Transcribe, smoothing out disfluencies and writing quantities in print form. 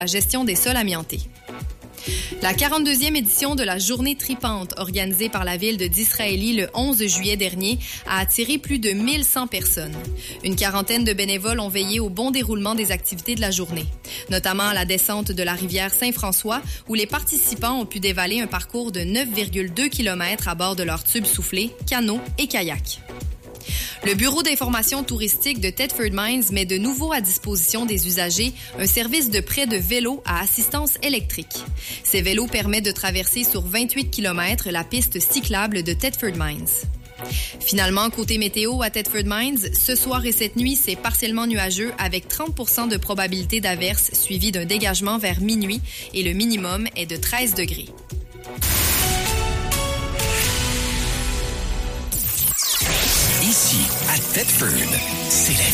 la gestion des sols amiantés. La 42e édition de la Journée tripante, organisée par la ville de Disraeli le 11 juillet dernier, a attiré plus de 1100 personnes. Une quarantaine de bénévoles ont veillé au bon déroulement des activités de la journée, notamment à la descente de la rivière Saint-François, où les participants ont pu dévaler un parcours de 9,2 km à bord de leurs tubes soufflés, canots et kayaks. Le Bureau d'information touristique de Thetford Mines met de nouveau à disposition des usagers un service de prêt de vélos à assistance électrique. Ces vélos permettent de traverser sur 28 km la piste cyclable de Thetford Mines. Finalement, côté météo à Thetford Mines, ce soir et cette nuit, c'est partiellement nuageux avec 30% de probabilité d'averse suivi d'un dégagement vers minuit et le minimum est de 13 degrés. Ici, à Thetford, c'est la